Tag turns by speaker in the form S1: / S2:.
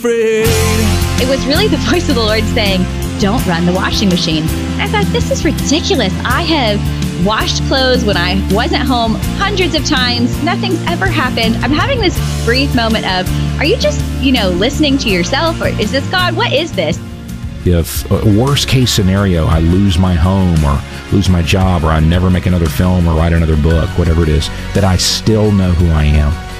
S1: It was really the voice of the Lord saying, don't run the washing machine. And I thought, this is ridiculous. I have washed clothes when I wasn't home hundreds of times. Nothing's ever happened. I'm having this brief moment of, are you just, listening to yourself? Or is this God? What is this?
S2: If worst case scenario, I lose my home or lose my job or I never make another film or write another book, whatever it is, that I still know who I am.